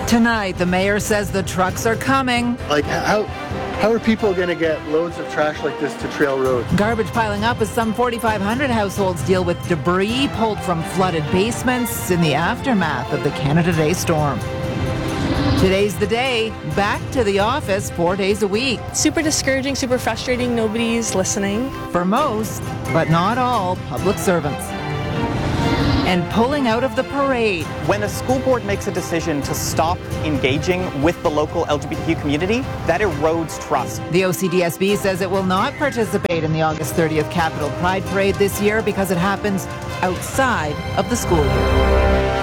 Tonight, the mayor says the trucks are coming. Like, how are people going to get loads of trash like this to Trail Road? Garbage piling up as some 4,500 households deal with debris pulled from flooded basements in the aftermath of the Canada Day storm. Today's the day, back to the office 4 days a week. Super discouraging, super frustrating, nobody's listening. For most, but not all, public servants. And pulling out of the parade. When a school board makes a decision to stop engaging with the local LGBTQ community, that erodes trust. The OCDSB says it will not participate in the August 30th Capitol Pride Parade this year because it happens outside of the school year.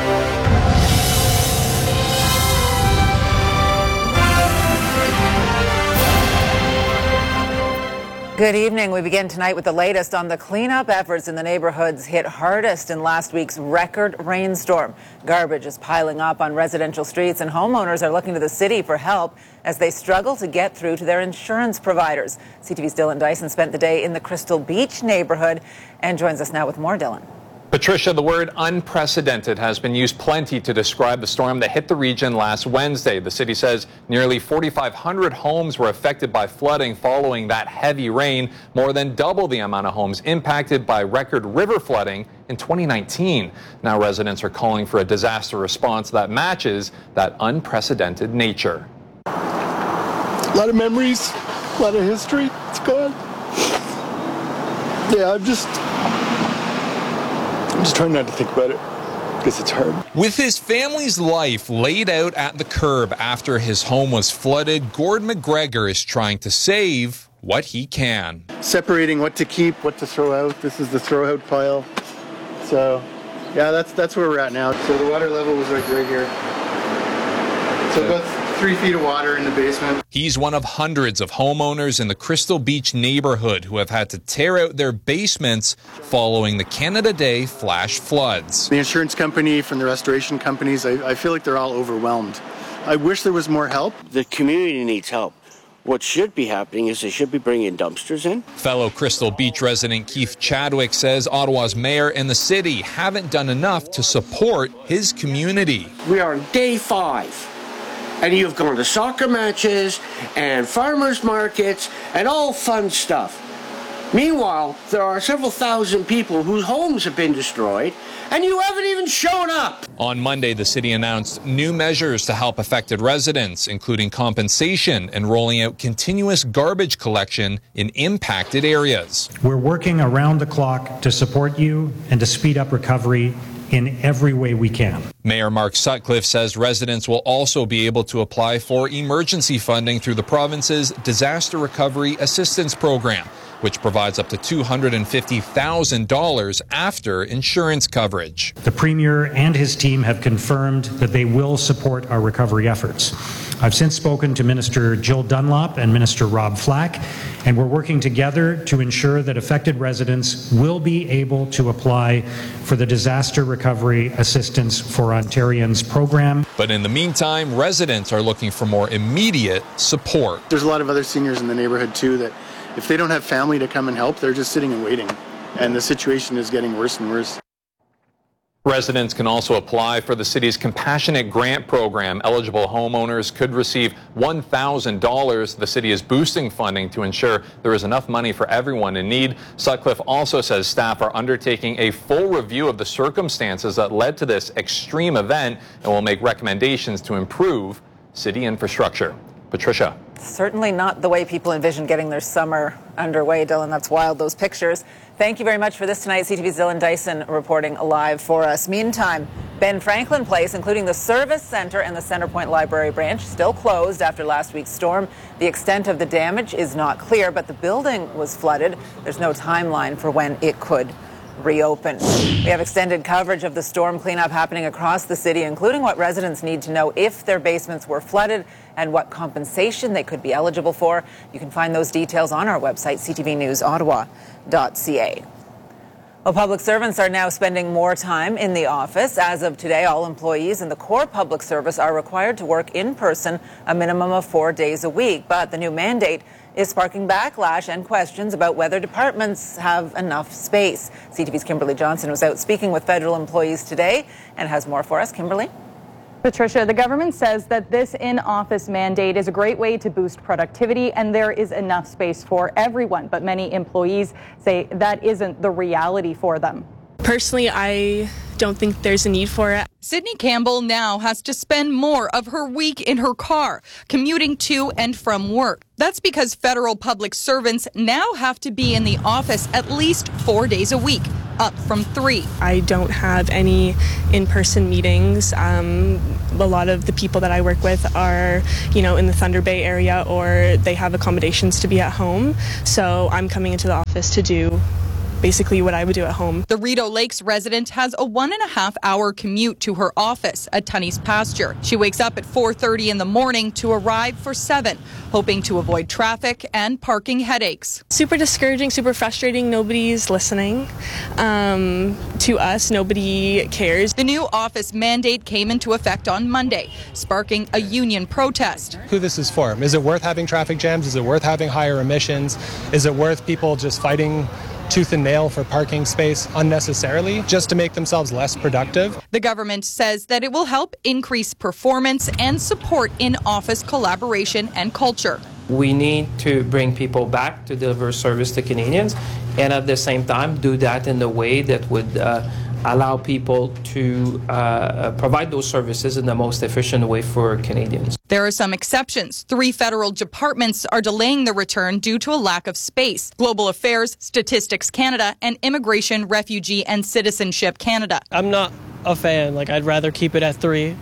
Good evening. We begin tonight with the latest on the cleanup efforts in the neighborhoods hit hardest in last week's record rainstorm. Garbage is piling up on residential streets, and homeowners are looking to the city for help as they struggle to get through to their insurance providers. CTV's Dylan Dyson spent the day in the Crystal Beach neighborhood and joins us now with more. Dylan. Patricia, the word unprecedented has been used plenty to describe the storm that hit the region last Wednesday. The city says nearly 4,500 homes were affected by flooding following that heavy rain, more than double the amount of homes impacted by record river flooding in 2019. Now residents are calling for a disaster response that matches that unprecedented nature. A lot of memories, a lot of history. It's gone. Yeah, I'm just trying not to think about it because it's hard. With his family's life laid out at the curb after his home was flooded, Gord McGregor is trying to save what he can. Separating what to keep, what to throw out. This is the throw out pile. So, yeah, that's where we're at now. So the water level was right here. So about 3 feet of water in the basement. He's one of hundreds of homeowners in the Crystal Beach neighborhood who have had to tear out their basements following the Canada Day flash floods. The insurance company, from the restoration companies, I feel like they're all overwhelmed. I wish there was more help. The community needs help. What should be happening is they should be bringing dumpsters in. Fellow Crystal Beach resident Keith Chadwick says Ottawa's mayor and the city haven't done enough to support his community. We are on day 5. And you've gone to soccer matches and farmers markets and all fun stuff. Meanwhile, there are several thousand people whose homes have been destroyed, and you haven't even shown up. On Monday, the city announced new measures to help affected residents, including compensation and rolling out continuous garbage collection in impacted areas. We're working around the clock to support you and to speed up recovery in every way we can. Mayor Mark Sutcliffe says residents will also be able to apply for emergency funding through the province's Disaster Recovery Assistance Program, which provides up to $250,000 after insurance coverage. The Premier and his team have confirmed that they will support our recovery efforts. I've since spoken to Minister Jill Dunlop and Minister Rob Flack, and we're working together to ensure that affected residents will be able to apply for the Disaster Recovery Assistance for Ontarians program. But in the meantime, residents are looking for more immediate support. There's a lot of other seniors in the neighborhood too that if they don't have family to come and help, they're just sitting and waiting. And the situation is getting worse and worse. Residents can also apply for the city's Compassionate Grant Program. Eligible homeowners could receive $1,000. The city is boosting funding to ensure there is enough money for everyone in need. Sutcliffe also says staff are undertaking a full review of the circumstances that led to this extreme event and will make recommendations to improve city infrastructure. Patricia. Certainly not the way people envision getting their summer underway, Dylan. That's wild, those pictures. Thank you very much for this tonight. CTV's Dylan Dyson reporting live for us. Meantime, Ben Franklin Place, including the Service Centre and the Centrepoint Library branch, still closed after last week's storm. The extent of the damage is not clear, but the building was flooded. There's no timeline for when it could reopen. We have extended coverage of the storm cleanup happening across the city, including what residents need to know if their basements were flooded and what compensation they could be eligible for. You can find those details on our website, ctvnewsottawa.ca. Well, public servants are now spending more time in the office. As of today, all employees in the core public service are required to work in person a minimum of 4 days a week. But the new mandate is sparking backlash and questions about whether departments have enough space. CTV's Kimberly Johnson was out speaking with federal employees today and has more for us. Kimberly? Patricia, the government says that this in-office mandate is a great way to boost productivity and there is enough space for everyone, but many employees say that isn't the reality for them. Personally, I don't think there's a need for it. Sydney Campbell now has to spend more of her week in her car, commuting to and from work. That's because federal public servants now have to be in the office at least 4 days a week, up from 3. I don't have any in-person meetings. A lot of the people that I work with are, in the Thunder Bay area, or they have accommodations to be at home. So I'm coming into the office to do basically what I would do at home. The Rideau Lakes resident has a 1.5-hour commute to her office at Tunney's Pasture. She wakes up at 4:30 in the morning to arrive for 7, hoping to avoid traffic and parking headaches. Super discouraging, super frustrating. Nobody's listening to us. Nobody cares. The new office mandate came into effect on Monday, sparking a union protest. Who this is for? Is it worth having traffic jams? Is it worth having higher emissions? Is it worth people just fighting tooth and nail for parking space unnecessarily just to make themselves less productive? The government says that it will help increase performance and support in-office collaboration and culture. We need to bring people back to deliver service to Canadians and at the same time do that in a way that would allow people to provide those services in the most efficient way for Canadians. There are some exceptions. 3 federal departments are delaying the return due to a lack of space: Global Affairs, Statistics Canada, and Immigration, Refugee and Citizenship Canada. I'm not a fan. I'd rather keep it at 3.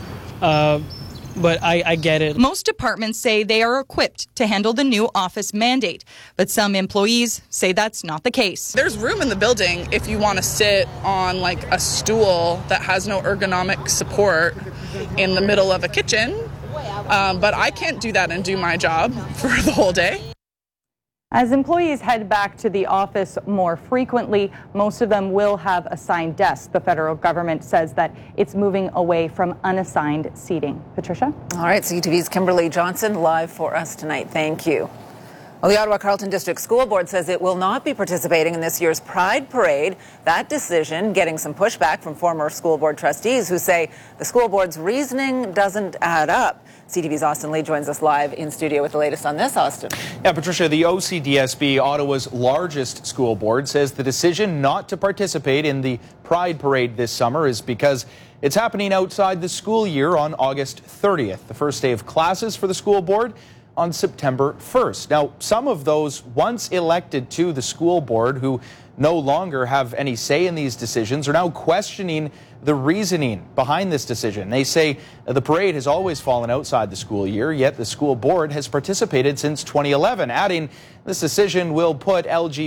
But I get it. Most departments say they are equipped to handle the new office mandate, but some employees say that's not the case. There's room in the building if you want to sit on a stool that has no ergonomic support in the middle of a kitchen, but I can't do that and do my job for the whole day. As employees head back to the office more frequently, most of them will have assigned desks. The federal government says that it's moving away from unassigned seating. Patricia? All right, CTV's Kimberly Johnson live for us tonight. Thank you. Well, the Ottawa Carleton District School Board says it will not be participating in this year's Pride Parade. That decision getting some pushback from former school board trustees who say the school board's reasoning doesn't add up. CTV's Austin Lee joins us live in studio with the latest on this. Austin. Yeah, Patricia, the OCDSB, Ottawa's largest school board, says the decision not to participate in the Pride Parade this summer is because it's happening outside the school year on August 30th, the first day of classes for the school board on September 1st. Now, some of those once elected to the school board who no longer have any say in these decisions are now questioning the reasoning behind this decision. They say the parade has always fallen outside the school year, yet the school board has participated since 2011, adding this decision will put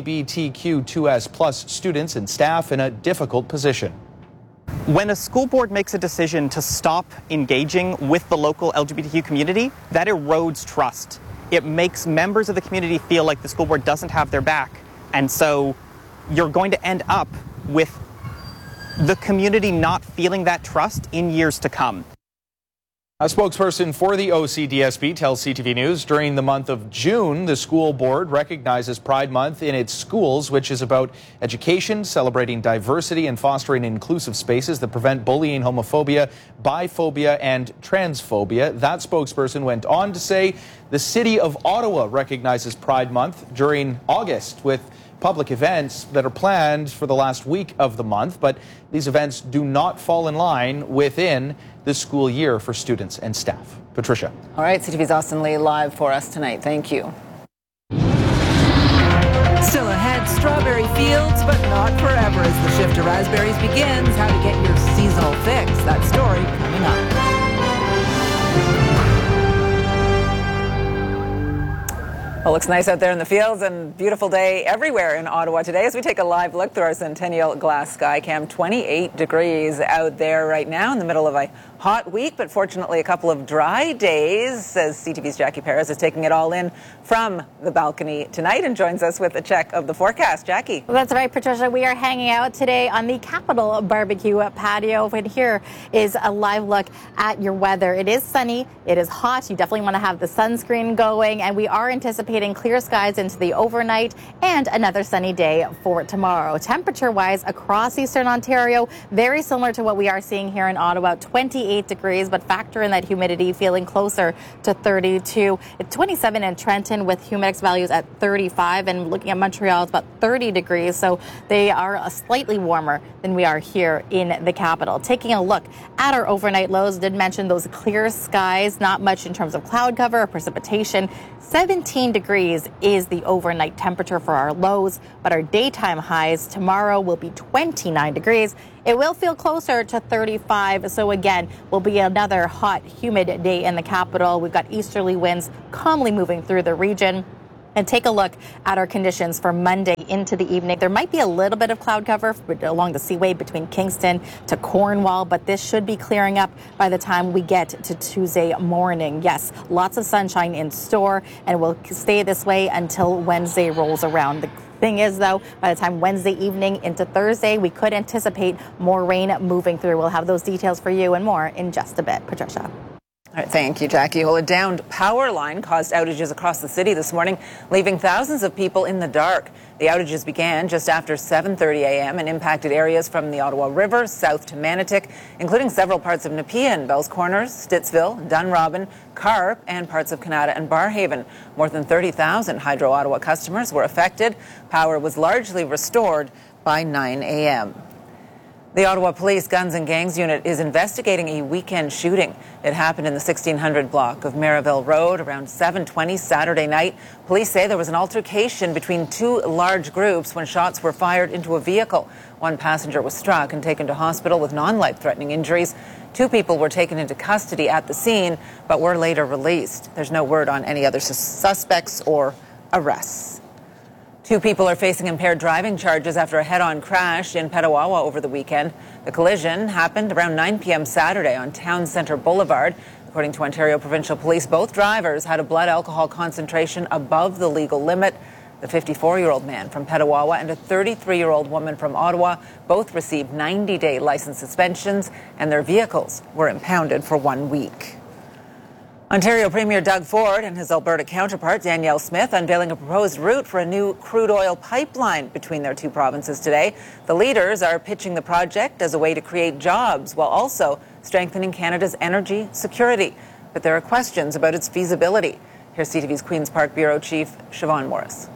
LGBTQ2S+ students and staff in a difficult position. When a school board makes a decision to stop engaging with the local LGBTQ community, that erodes trust. It makes members of the community feel like the school board doesn't have their back. And so you're going to end up with the community not feeling that trust in years to come. A spokesperson for the OCDSB tells CTV News during the month of June, the school board recognizes Pride Month in its schools, which is about education, celebrating diversity, and fostering inclusive spaces that prevent bullying, homophobia, biphobia, and transphobia. That spokesperson went on to say the City of Ottawa recognizes Pride Month during August with public events that are planned for the last week of the month, but these events do not fall in line within the school year for students and staff. Patricia. All right, CTV's Austin Lee live for us tonight. Thank you. Still ahead, strawberry fields, but not forever as the shift to raspberries begins. How to get your seasonal fix. That story coming up. Well, it looks nice out there in the fields and beautiful day everywhere in Ottawa today as we take a live look through our Centennial Glass Sky Cam. 28 degrees out there right now in the middle of a hot week, but fortunately a couple of dry days as CTV's Jackie Perez is taking it all in from the balcony tonight and joins us with a check of the forecast. Jackie. Well, that's right, Patricia. We are hanging out today on the Capital Barbecue patio, and here is a live look at your weather. It is sunny. It is hot. You definitely want to have the sunscreen going, and we are anticipating anticipating clear skies into the overnight and another sunny day for tomorrow. Temperature-wise, across eastern Ontario, very similar to what we are seeing here in Ottawa, 28 degrees, but factor in that humidity, feeling closer to 32. It's 27 in Trenton with humidex values at 35, and looking at Montreal, it's about 30 degrees, so they are slightly warmer than we are here in the capital. Taking a look at our overnight lows, did mention those clear skies, not much in terms of cloud cover or precipitation. 17 degrees is the overnight temperature for our lows, but our daytime highs tomorrow will be 29 degrees. It will feel closer to 35, so again, will be another hot, humid day in the capital. We've got easterly winds calmly moving through the region. And take a look at our conditions for Monday into the evening. There might be a little bit of cloud cover along the seaway between Kingston to Cornwall, but this should be clearing up by the time we get to Tuesday morning. Yes, lots of sunshine in store, and will stay this way until Wednesday rolls around. The thing is, though, by the time Wednesday evening into Thursday, we could anticipate more rain moving through. We'll have those details for you and more in just a bit. Patricia. All right, thank you, Jackie. Well, a downed power line caused outages across the city this morning, leaving thousands of people in the dark. The outages began just after 7:30 a.m. and impacted areas from the Ottawa River south to Manotick, including several parts of Nepean, Bells Corners, Stittsville, Dunrobin, Carp, and parts of Kanata and Barrhaven. More than 30,000 Hydro Ottawa customers were affected. Power was largely restored by 9 a.m. The Ottawa Police Guns and Gangs Unit is investigating a weekend shooting. It happened in the 1600 block of Maryville Road around 7:20 Saturday night. Police say there was an altercation between two large groups when shots were fired into a vehicle. One passenger was struck and taken to hospital with non-life-threatening injuries. Two people were taken into custody at the scene, but were later released. There's no word on any other suspects or arrests. Two people are facing impaired driving charges after a head-on crash in Petawawa over the weekend. The collision happened around 9 p.m. Saturday on Town Centre Boulevard. According to Ontario Provincial Police, both drivers had a blood alcohol concentration above the legal limit. The 54-year-old man from Petawawa and a 33-year-old woman from Ottawa both received 90-day license suspensions, and their vehicles were impounded for 1 week. Ontario Premier Doug Ford and his Alberta counterpart Danielle Smith unveiling a proposed route for a new crude oil pipeline between their two provinces today. The leaders are pitching the project as a way to create jobs while also strengthening Canada's energy security. But there are questions about its feasibility. Here's CTV's Queen's Park Bureau Chief Siobhan Morris.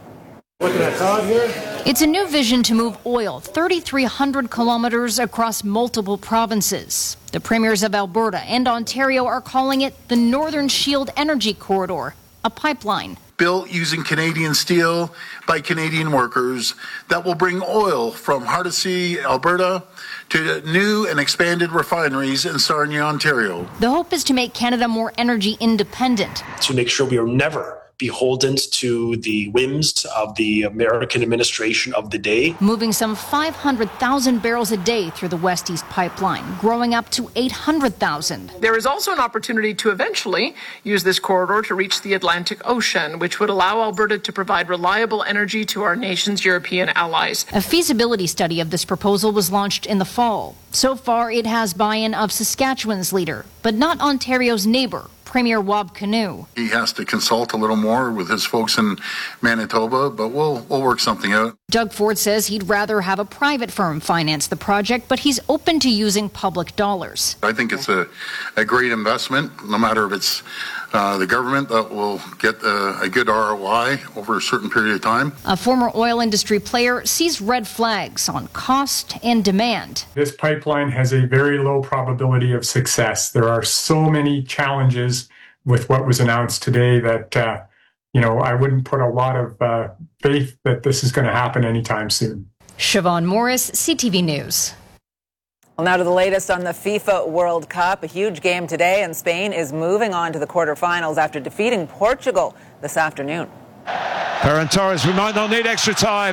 It's a new vision to move oil 3,300 kilometers across multiple provinces. The premiers of Alberta and Ontario are calling it the Northern Shield Energy Corridor, a pipeline. Built using Canadian steel by Canadian workers that will bring oil from Hardisty, Alberta, to new and expanded refineries in Sarnia, Ontario. The hope is to make Canada more energy independent. To make sure we are never beholden to the whims of the American administration of the day. Moving some 500,000 barrels a day through the West East Pipeline, growing up to 800,000. There is also an opportunity to eventually use this corridor to reach the Atlantic Ocean, which would allow Alberta to provide reliable energy to our nation's European allies. A feasibility study of this proposal was launched in the fall. So far, it has buy-in of Saskatchewan's leader, but not Ontario's neighbor, Premier Wab Kinew. He has to consult a little more with his folks in Manitoba, but we'll work something out. Doug Ford says he'd rather have a private firm finance the project, but he's open to using public dollars. I think it's a great investment, no matter if it's the government that will get a good ROI over a certain period of time. A former oil industry player sees red flags on cost and demand. This pipeline has a very low probability of success. There are so many challenges with what was announced today that, I wouldn't put a lot of faith that this is going to happen anytime soon. Siobhan Morris, CTV News. Well, now to the latest on the FIFA World Cup. A huge game today, and Spain is moving on to the quarterfinals after defeating Portugal this afternoon. Ferran Torres, we might not need extra time.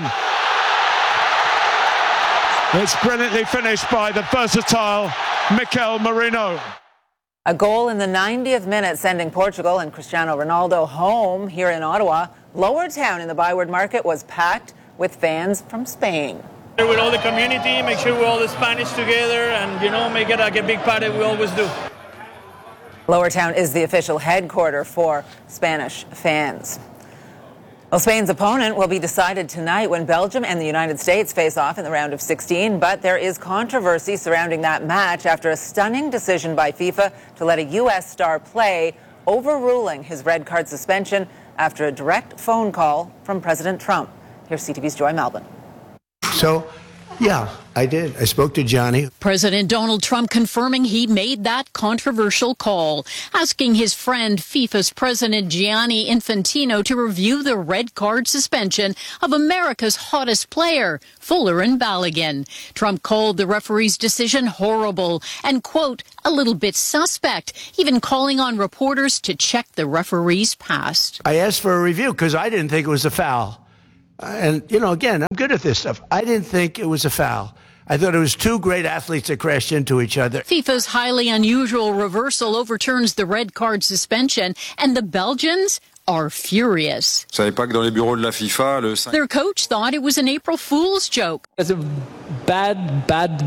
It's brilliantly finished by the versatile Mikel Merino. A goal in the 90th minute sending Portugal and Cristiano Ronaldo home here in Ottawa. Lower Town in the Byward Market was packed with fans from Spain. With all the community, make sure we're all the Spanish together and, make it like a big party we always do. Lower Town is the official headquarters for Spanish fans. Well, Spain's opponent will be decided tonight when Belgium and the United States face off in the round of 16. But there is controversy surrounding that match after a stunning decision by FIFA to let a U.S. star play, overruling his red card suspension after a direct phone call from President Trump. Here's CTV's Joy Malbon. So, yeah, I did. I spoke to Johnny. President Donald Trump confirming he made that controversial call, asking his friend FIFA's president Gianni Infantino to review the red card suspension of America's hottest player, Fuller and Balogun. Trump called the referee's decision horrible and, quote, a little bit suspect, even calling on reporters to check the referee's past. I asked for a review because I didn't think it was a foul. And, you know, again, I'm good at this stuff. I didn't think it was a foul. I thought it was two great athletes that crashed into each other. FIFA's highly unusual reversal overturns the red card suspension, and the Belgians are furious. Their coach thought it was an April Fool's joke. It's a bad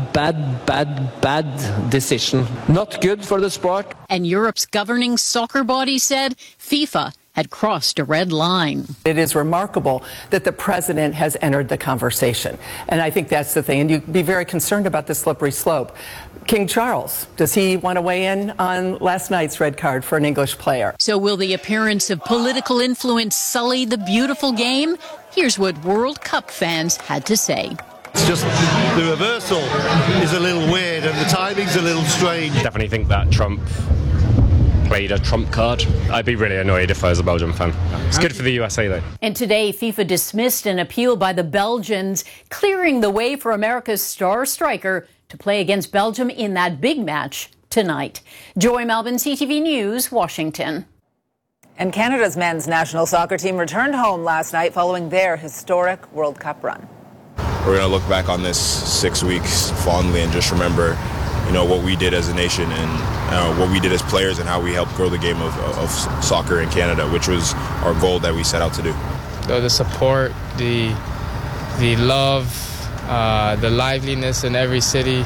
decision. Not good for the sport. And Europe's governing soccer body said FIFA had crossed a red line. It is remarkable that the president has entered the conversation. And I think that's the thing. And you'd be very concerned about the slippery slope. King Charles, does he want to weigh in on last night's red card for an English player? So will the appearance of political influence sully the beautiful game? Here's what World Cup fans had to say. It's just the reversal is a little weird and the timing's a little strange. Definitely think that Trump played a trump card. I'd be really annoyed if I was a Belgium fan. It's good for the USA though. And today, FIFA dismissed an appeal by the Belgians, clearing the way for America's star striker to play against Belgium in that big match tonight. Joy Malbon, CTV News, Washington. And Canada's men's national soccer team returned home last night following their historic World Cup run. We're going to look back on this 6 weeks fondly and just remember, you know, what we did as a nation and what we did as players and how we helped grow the game of soccer in Canada, which was our goal that we set out to do. The support, the love, the liveliness in every city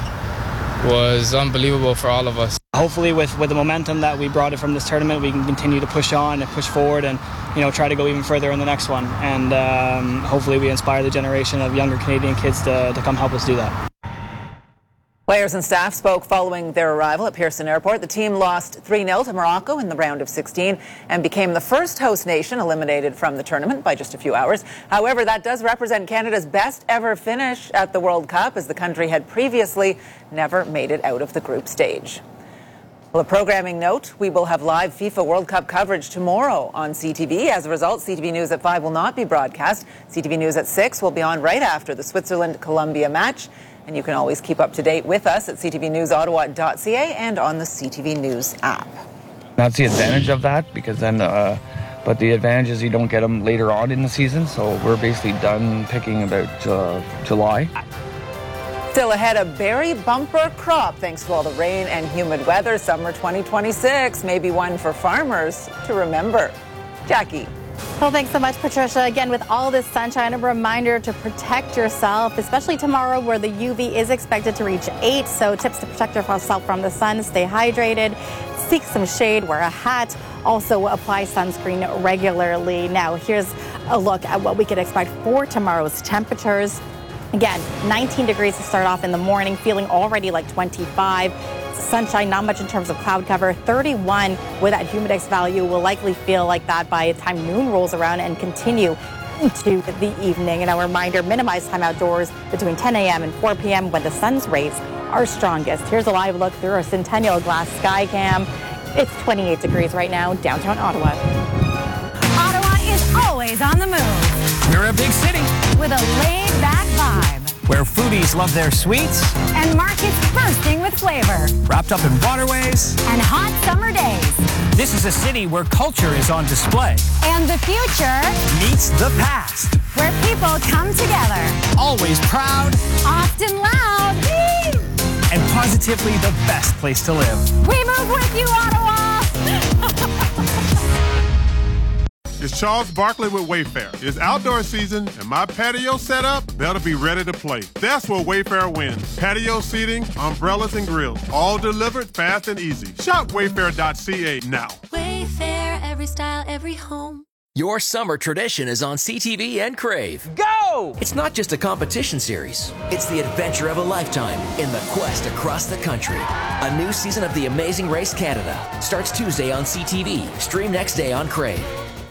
was unbelievable for all of us. Hopefully with the momentum that we brought it from this tournament, we can continue to push on and push forward and, you know, try to go even further in the next one. And hopefully we inspire the generation of younger Canadian kids to come help us do that. Players and staff spoke following their arrival at Pearson Airport. The team lost 3-0 to Morocco in the round of 16 and became the first host nation eliminated from the tournament by just a few hours. However, that does represent Canada's best ever finish at the World Cup, as the country had previously never made it out of the group stage. Well, a programming note, we will have live FIFA World Cup coverage tomorrow on CTV. As a result, CTV News at 5 will not be broadcast. CTV News at 6 will be on right after the Switzerland-Colombia match. And you can always keep up to date with us at ctvnewsottawa.ca and on the CTV News app. That's the advantage of that, because then, but the advantage is you don't get them later on in the season. So we're basically done picking about July. Still ahead, a berry bumper crop thanks to all the rain and humid weather. Summer 2026 may be one for farmers to remember. Jackie. Well, thanks so much, Patricia. Again, with all this sunshine, a reminder to protect yourself, especially tomorrow where the UV is expected to reach 8. So tips to protect yourself from the sun: stay hydrated, seek some shade, wear a hat, also apply sunscreen regularly. Now, here's a look at what we could expect for tomorrow's temperatures. Again, 19 degrees to start off in the morning, feeling already like 25. Sunshine, not much in terms of cloud cover. 31 with that humidex value. Will likely feel like that by the time noon rolls around and continue into the evening. And a reminder, minimize time outdoors between 10 a.m. and 4 p.m. when the sun's rays are strongest. Here's a live look through our Centennial Glass Sky Cam. It's 28 degrees right now, downtown Ottawa. Ottawa is always on the move. We're a big city with a laid-back vibe, where foodies love their sweets and markets bursting with flavor, wrapped up in waterways and hot summer days. This is a city where culture is on display and the future meets the past, where people come together, always proud, often loud, and positively the best place to live. We move with you, Ottawa. It's Charles Barkley with Wayfair. It's outdoor season, and my patio setup better be ready to play. That's where Wayfair wins. Patio seating, umbrellas, and grills, all delivered fast and easy. Shop wayfair.ca now. Wayfair, every style, every home. Your summer tradition is on CTV and Crave. Go! It's not just a competition series. It's the adventure of a lifetime in the quest across the country. A new season of The Amazing Race Canada starts Tuesday on CTV. Stream next day on Crave.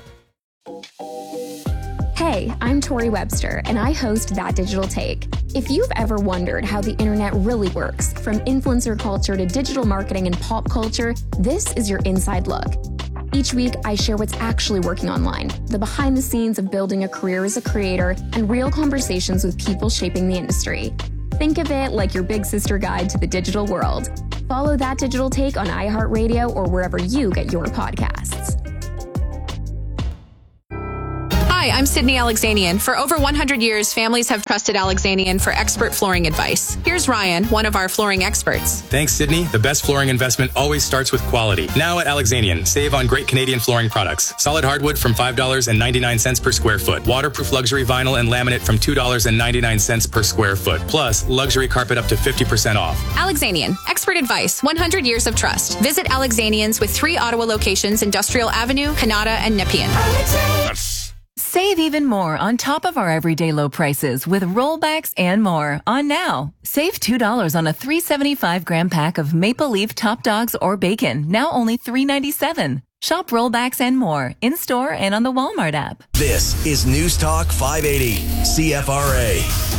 Hey, I'm Tori Webster, and I host That Digital Take. If you've ever wondered how the internet really works, from influencer culture to digital marketing and pop culture, this is your inside look. Each week, I share what's actually working online, the behind the scenes of building a career as a creator, and real conversations with people shaping the industry. Think of it like your big sister guide to the digital world. Follow That Digital Take on iHeartRadio or wherever you get your podcasts. Hi, I'm Sydney Alexanian. For over 100 years, families have trusted Alexanian for expert flooring advice. Here's Ryan, one of our flooring experts. Thanks, Sydney. The best flooring investment always starts with quality. Now at Alexanian, save on great Canadian flooring products. Solid hardwood from $5.99 per square foot. Waterproof luxury vinyl and laminate from $2.99 per square foot. Plus, luxury carpet up to 50% off. Alexanian, expert advice, 100 years of trust. Visit Alexanians with 3 Ottawa locations, Industrial Avenue, Kanata, and Nepean. Save even more on top of our everyday low prices with rollbacks and more on now. Save $2 on a 375-gram pack of Maple Leaf Top Dogs or bacon, now only $3.97. Shop rollbacks and more in-store and on the Walmart app. This is News Talk 580, CFRA.